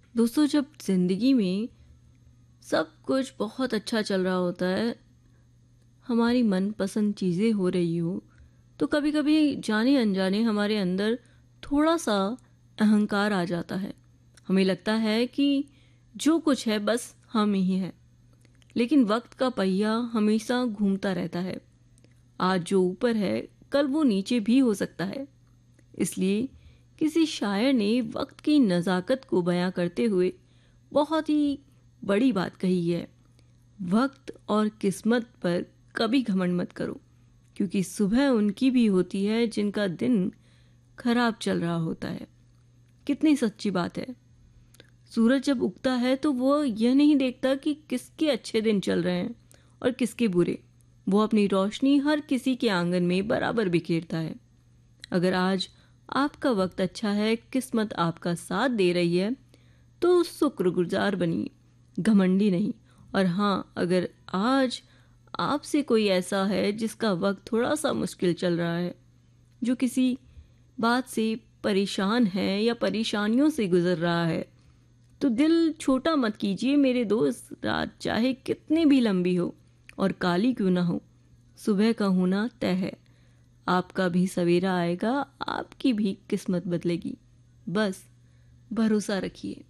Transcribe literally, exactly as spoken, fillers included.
दोस्तों, जब ज़िंदगी में सब कुछ बहुत अच्छा चल रहा होता है, हमारी मनपसंद चीज़ें हो रही हो, तो कभी-कभी जाने-अनजाने हमारे अंदर थोड़ा-सा अहंकार आ जाता है। हमें लगता है कि जो कुछ है बस हम ही हैं। लेकिन वक़्त का पहिया हमेशा घूमता रहता है। आज जो ऊपर है, कल वो नीचे भी हो सकता है। इसलिए किसी शायर ने वक्त की नज़ाकत को बयां करते हुए बहुत ही बड़ी बात कही है। वक्त और किस्मत पर कभी घमंड मत करो, क्योंकि सुबह उनकी भी होती है जिनका दिन खराब चल रहा होता है। कितनी सच्ची बात है। सूरज जब उगता है तो वो यह नहीं देखता कि किसके अच्छे दिन चल रहे हैं और किसके बुरे। वो अपनी रोशनी हर किसी के आंगन में बराबर बिखेरता है। अगर आज आपका वक्त अच्छा है, किस्मत आपका साथ दे रही है, तो शुक्रगुजार बनिए, घमंडी नहीं। और हाँ, अगर आज आपसे कोई ऐसा है जिसका वक्त थोड़ा सा मुश्किल चल रहा है, जो किसी बात से परेशान है या परेशानियों से गुजर रहा है, तो दिल छोटा मत कीजिए मेरे दोस्त। रात चाहे कितनी भी लंबी हो और काली क्यों ना हो, सुबह का होना तय है। आपका भी सवेरा आएगा, आपकी भी किस्मत बदलेगी। बस भरोसा रखिए।